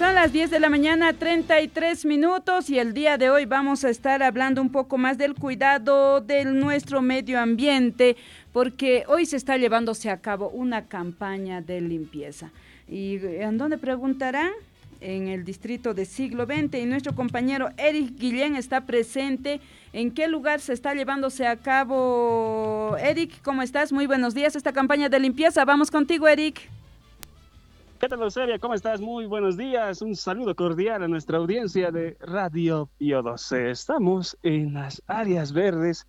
Son las 10 de la mañana, 33 minutos, y el día de hoy vamos a estar hablando un poco más del cuidado de nuestro medio ambiente, porque hoy se está llevándose a cabo una campaña de limpieza. ¿Y en dónde preguntarán? En el distrito de Siglo XX, y nuestro compañero Eric Guillén está presente. ¿En qué lugar se está llevándose a cabo? Eric, ¿cómo estás? Muy buenos días, esta campaña de limpieza. Vamos contigo, Eric. ¿Qué tal, Eusebia? ¿Cómo estás? Muy buenos días. Un saludo cordial a nuestra audiencia de Radio Pío XII. Estamos en las áreas verdes.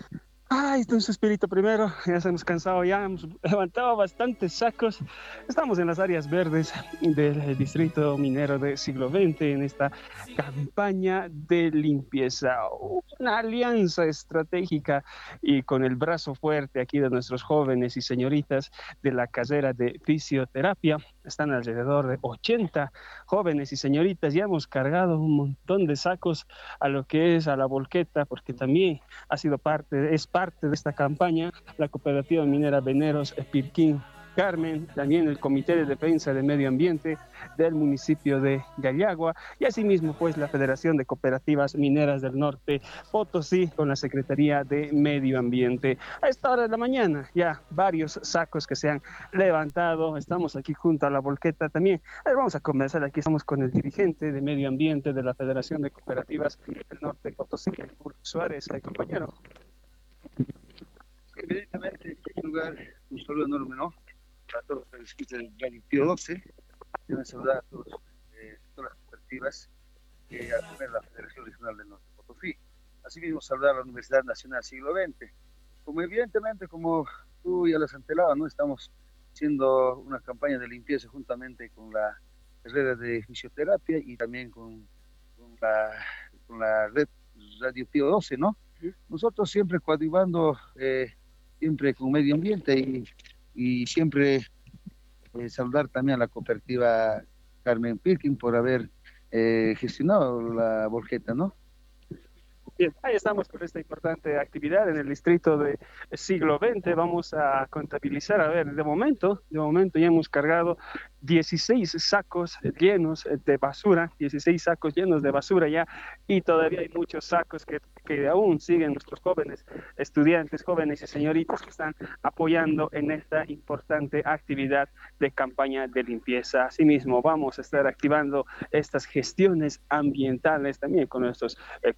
Ay, entonces, Espíritu, primero, ya se hemos cansado, ya hemos levantado bastantes sacos. Estamos en las áreas verdes del distrito minero de Siglo XX en esta campaña de limpieza. Una alianza estratégica y con el brazo fuerte aquí de nuestros jóvenes y señoritas de la carrera de fisioterapia. Están alrededor de 80 jóvenes y señoritas. Ya hemos cargado un montón de sacos a lo que es a la volqueta, porque también es parte de esta campaña la cooperativa minera Veneros Pirquín Carmen, también el Comité de Defensa del Medio Ambiente del municipio de Gallagua, y asimismo pues la Federación de Cooperativas Mineras del Norte Potosí con la Secretaría de Medio Ambiente. A esta hora de la mañana ya varios sacos que se han levantado. Estamos aquí junto a la volqueta también. Vamos a conversar, aquí estamos con el dirigente de Medio Ambiente de la Federación de Cooperativas del Norte Potosí, Julio Suárez, compañero. Evidentemente, en primer lugar, un saludo enorme, ¿no? A todos los que escuchan el Radio Pío XII. Quiero saludar a todas las cooperativas, a tener la Federación Regional del Norte Potosí. Asimismo, saludar a la Universidad Nacional Siglo XX. Como evidentemente, como tú ya lo has antelado, ¿no? Estamos haciendo una campaña de limpieza juntamente con la carrera de fisioterapia y también con la red Radio Pío XII, ¿no? Nosotros siempre coadyuvando, siempre con medio ambiente y siempre saludar también a la cooperativa Carmen Pirkin por haber gestionado la volqueta, ¿no? Bien, ahí estamos con esta importante actividad en el distrito de Siglo XX. Vamos a contabilizar, a ver, de momento ya hemos cargado 16 sacos llenos de basura, 16 sacos llenos de basura ya, y todavía hay muchos sacos que aún siguen nuestros jóvenes estudiantes, jóvenes y señoritas que están apoyando en esta importante actividad de campaña de limpieza. Asimismo, vamos a estar activando estas gestiones ambientales también con nuestros